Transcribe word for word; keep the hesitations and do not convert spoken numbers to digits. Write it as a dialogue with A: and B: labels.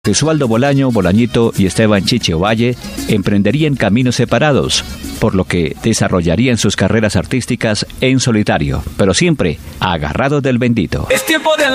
A: Gesualdo Bolaño, Bolañito y Esteban Chiche Ovalle emprenderían caminos separados, por lo que desarrollarían sus carreras artísticas en solitario, pero siempre agarrados del bendito.
B: Es tiempo de